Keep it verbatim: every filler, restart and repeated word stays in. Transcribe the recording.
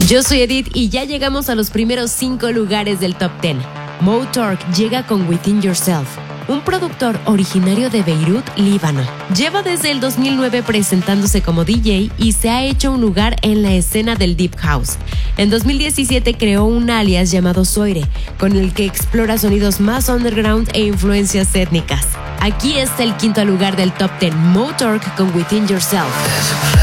Yo soy Edith y ya llegamos a los primeros cinco lugares del top diez. Mo Tork llega con Within Yourself, un productor originario de Beirut, Líbano. Lleva desde el dos mil nueve presentándose como D J y se ha hecho un lugar en la escena del Deep House. En dos mil diecisiete creó un alias llamado Soire, con el que explora sonidos más underground e influencias étnicas. Aquí está el quinto lugar del top diez, Mo Tork con Within Yourself.